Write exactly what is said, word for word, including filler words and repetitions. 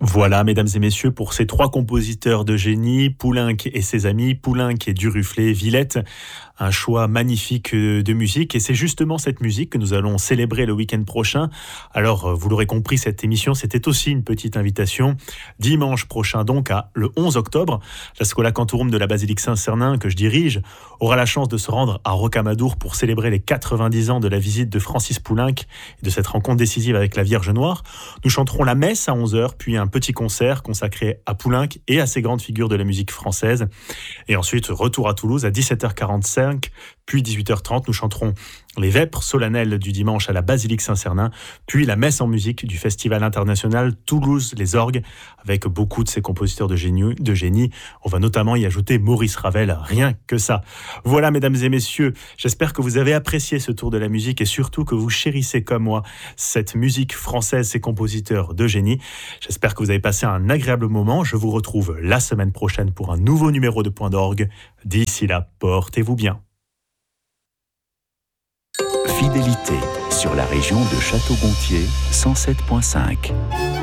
Voilà, mesdames et messieurs, pour ces trois compositeurs de génie, Poulenc et ses amis, Poulenc et Duruflé, Villette, un choix magnifique de musique. Et c'est justement cette musique que nous allons célébrer le week-end prochain. Alors, vous l'aurez compris, cette émission, c'était aussi une petite invitation. Dimanche prochain, donc, à le onze octobre, la Schola Cantorum de la Basilique Saint-Cernin, que je dirige, aura la chance de se rendre à Rocamadour pour célébrer les quatre-vingt-dix ans de la visite de Francis Poulenc et de cette rencontre décisive avec la Vierge Noire. Nous chanterons la messe à onze heures, puis un petit concert consacré à Poulenc et à ces grandes figures de la musique française. Et ensuite, retour à Toulouse à dix-sept heures quarante-cinq, puis dix-huit heures trente, nous chanterons les vêpres solennelles du dimanche à la Basilique Saint-Cernin, puis la messe en musique du Festival international Toulouse les Orgues, avec beaucoup de ces compositeurs de génie, de génie. On va notamment y ajouter Maurice Ravel, rien que ça. Voilà, mesdames et messieurs, j'espère que vous avez apprécié ce tour de la musique et surtout que vous chérissez comme moi cette musique française, ces compositeurs de génie. J'espère que vous avez passé un agréable moment. Je vous retrouve la semaine prochaine pour un nouveau numéro de Point d'Orgue. D'ici là, portez-vous bien. Fidélité sur la région de Château-Gontier cent sept virgule cinq.